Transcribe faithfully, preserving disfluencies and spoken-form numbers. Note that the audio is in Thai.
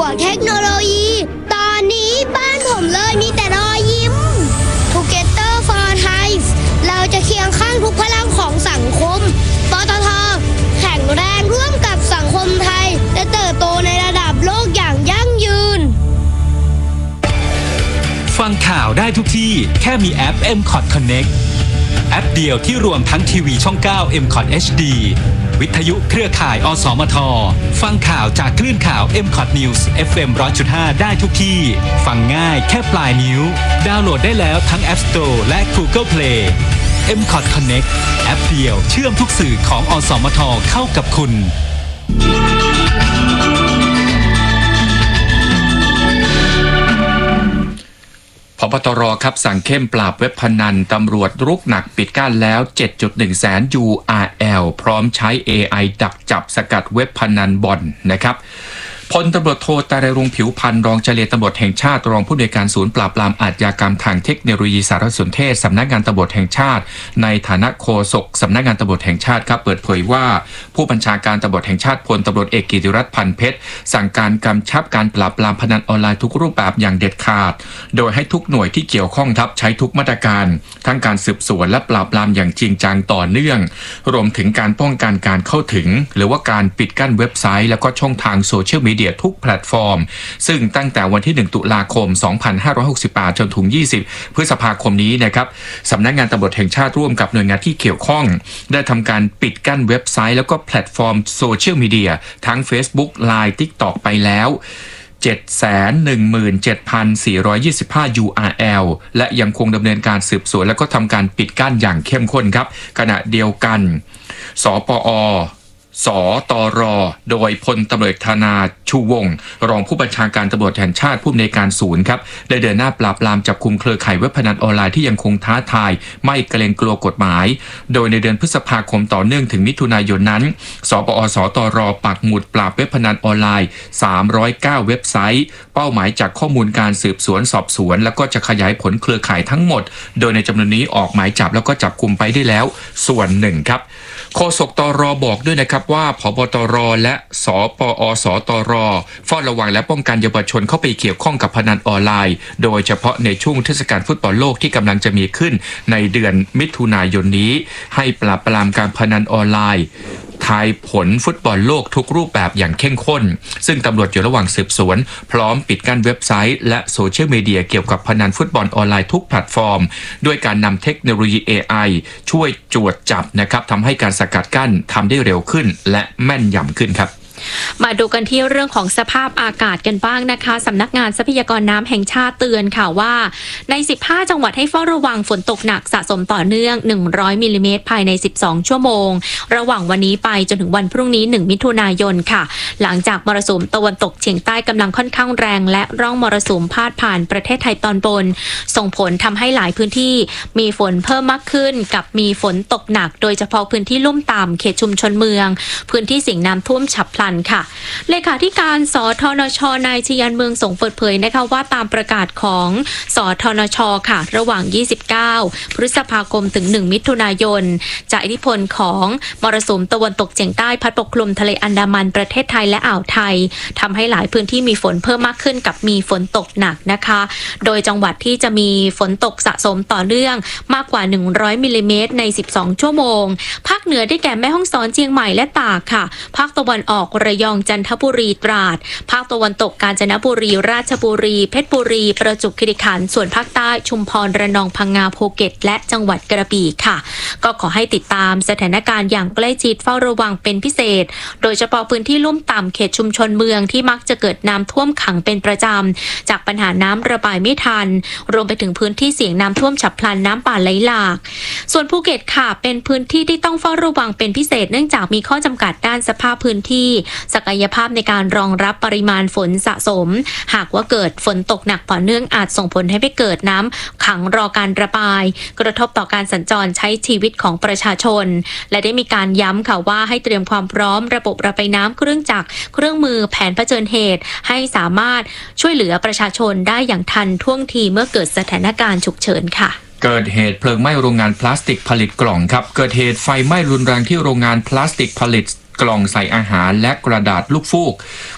ของเทคโนโลยีตอนนี้บ้านผมเลยมีแต่รอยยิ้ม Together for Thai เราจะเคียงข้างทุกพลังของสังคมปตท.แข็งแรงร่วมกับสังคมไทยและเติบโตในระดับโลกอย่างยั่งยืนฟังข่าวได้ทุกที่แค่มีแอป เอ็ม คอท Connect แอปเดียวที่รวมทั้งทีวีช่อง เก้า เอ็ม คอท เอช ดี วิทยุเครือข่ายอสมทฟังข่าวจากคลื่นข่าว เอ็ม คอท News เอฟ เอ็ม หนึ่งร้อยจุดห้า ได้ทุกที่ฟังง่ายแค่ปลายนิ้วดาวน์โหลดได้แล้วทั้ง App Store และ Google Play เอ็ม คอท Connect แอปเดียวเชื่อมทุกสื่อของอสมทเข้ากับคุณผบ.ตร.ครับสั่งเข้มปราบเว็บพนันตำรวจรุกหนักปิดกั้นแล้ว เจ็ดจุดหนึ่ง แสน ยู อาร์ แอล พร้อมใช้ เอ ไอ ดักจับสกัดเว็บพนันบ่อนนะครับพลตำรวจโทตรรงค์ผิวพรรณรองเจรตำรวจแห่งชาติรองผู้อำนวยการศูนย์ปราบปรามอาชญากรรมทางเทคโนโลยีสารสนเทศสำนักงานตำรวจแห่งชาติในฐานะโฆษกสำนักงานตำรวจแห่งชาติครับเปิดเผยว่าผู้บัญชาการตำรวจแห่งชาติพลตำรวจเอกกิติรัตน์พันเพชรสั่งการกำชับการปราบปรามพนันออนไลน์ทุกรูปแบบอย่างเด็ดขาดโดยให้ทุกหน่วยที่เกี่ยวข้องครับใช้ทุกมาตรการทั้งการสืบสวนและปราบปรามอย่างจริงจังต่อเนื่องรวมถึงการป้องกันการเข้าถึงหรือว่าการปิดกั้นเว็บไซต์แล้วก็ช่องทางโซเชียลมีเดียทุกแพลตฟอร์มซึ่งตั้งแต่วันที่หนึ่งตุลาคมสองพันห้าร้อยหกสิบแปดจนถึงยี่สิบพฤษภาคมนี้นะครับสำนักงานตำรวจแห่งชาติร่วมกับหน่วยงานที่เกี่ยวข้องได้ทำการปิดกั้นเว็บไซต์แล้วก็แพลตฟอร์มโซเชียลมีเดียทั้ง Facebook ไลน์ TikTok ไปแล้ว เจ็ดแสนหนึ่งหมื่นเจ็ดพันสี่ร้อยยี่สิบห้า ยู อาร์ แอล และยังคงดำเนินการสืบสวนแล้วก็ทำการปิดกั้นอย่างเข้มข้นครับขณะเดียวกันสปอสตรโดยพลตำรวจธนาชูวงศ์รองผู้บัญชาการตำรวจแห่งชาติผู้อำนวยการศูนย์ครับได้เดินหน้าปราบปรามจับกุมเครือข่ายเว็บพนันออนไลน์ที่ยังคงท้าทายไม่เกรงกลัวกฎหมายโดยในเดือนพฤษภาคมต่อเนื่องถึงมิถุนายนนั้นสปอสตรปักหมุดปราบเว็บพนันออนไลน์สามร้อยเก้าเว็บไซต์เป้าหมายจากข้อมูลการสืบสวนสอบสวนแล้วก็จะขยายผลเครือข่ายทั้งหมดโดยในจำนวนนี้ออกหมายจับแล้วก็จับกุมไปได้แล้วส่วนหนึ่งครับโฆษกตรบอกด้วยนะครับว่าผบ.ตร.และสปอสตร.เฝ้าระวังและป้องกันเยาวชนเข้าไปเกี่ยวข้องกับพนันออนไลน์โดยเฉพาะในช่วงเทศกาลฟุตบอลโลกที่กำลังจะมีขึ้นในเดือนมิถุนายนนี้ให้ปราบปรามการพนันออนไลน์ทายผลฟุตบอลโลกทุกรูปแบบอย่างเข้มข้นซึ่งตำรวจอยู่ระหว่างสืบสวนพร้อมปิดกั้นเว็บไซต์และโซเชียลมีเดียเกี่ยวกับพนันฟุตบอลออนไลน์ทุกแพลตฟอร์มด้วยการนำเทคโนโลยี เอ ไอ ช่วยตรวจจับนะครับทำให้การสกัดกั้นทำได้เร็วขึ้นและแม่นยำขึ้นครับมาดูกันที่เรื่องของสภาพอากาศกันบ้างนะคะสำนักงานทรัพยากรน้ำแห่งชาติเตือนค่ะว่าในสิบห้าจังหวัดให้เฝ้าระวังฝนตกหนักสะสมต่อเนื่องหนึ่งร้อยมิลลิเมตรภายในสิบสองชั่วโมงระหว่างวันนี้ไปจนถึงวันพรุ่งนี้หนึ่งมิถุนายนค่ะหลังจากมรสุมตะวันตกเฉียงใต้กำลังค่อนข้างแรงและร่องมรสุมพาดผ่านประเทศไทยตอนบนส่งผลทำให้หลายพื้นที่มีฝนเพิ่มมากขึ้นกับมีฝนตกหนักโดยเฉพาะพื้นที่ลุ่มต่ำเขตชุมชนเมืองพื้นที่เสี่ยงน้ำท่วมฉับพลันค่ะเลขาธิการสทนชนายชยันเมืองสงเปิดเผยนะคะว่าตามประกาศของสทนชค่ะระหว่างยี่สิบเก้าพฤษภาคมถึงหนึ่งมิถุนายนจากอิทธิพลของมรสุมตะวันตกเฉียงใต้พัดปกคลุมทะเลอันดามันประเทศไทยและอ่าวไทยทำให้หลายพื้นที่มีฝนเพิ่มมากขึ้นกับมีฝนตกหนักนะคะโดยจังหวัดที่จะมีฝนตกสะสมต่อเนื่องมากกว่าหนึ่งร้อยมิลลิเมตรในสิบสองชั่วโมงภาคเหนือได้แก่แม่ฮ่องสอนเชียงใหม่และตากค่ะภาคตะวันออกระยองจันทบุรีตราดภาคตะวันตกกาญจนบุรีราชบุรีเพชรบุรีประจวบคีรีขันธ์ส่วนภาคใต้ชุมพรระนองพังงาภูเก็ตและจังหวัดกระบี่ค่ะก็ขอให้ติดตามสถานการณ์อย่างใกล้ชิดเฝ้าระวังเป็นพิเศษโดยเฉพาะพื้นที่ลุ่มต่ำเขตชุมชนเมืองที่มักจะเกิดน้ำท่วมขังเป็นประจำจากปัญหาน้ำระบายไม่ทันรวมไปถึงพื้นที่เสี่ยงน้ำท่วมฉับพลันน้ำป่าไหลหลากส่วนภูเก็ตค่ะเป็นพื้นที่ที่ต้องเฝ้าระวังเป็นพิเศษเนื่องจากมีข้อจำกัดด้านสภาพพื้นที่ศักยภาพในการรองรับปริมาณฝนสะสมหากว่าเกิดฝนตกหนักต่อเนื่องอาจส่งผลให้ไปเกิดน้ำขังรอการระบายกระทบต่อการสัญจรใช้ชีวิตของประชาชนและได้มีการย้ำค่ะว่าให้เตรียมความพร้อมระบบระบายน้ำเครื่องจักรเครื่องมือแผนเผชิญเหตุให้สามารถช่วยเหลือประชาชนได้อย่างทันท่วงทีเมื่อเกิดสถานการณ์ฉุกเฉินค่ะเกิดเหตุเพลิงไหม้โรงงานพลาสติกผลิตกล่องครับเกิดเหตุไฟไหม้รุนแรงที่โรงงานพลาสติกผลิตกล่องใส่อาหารและกระดาษลูกฟูก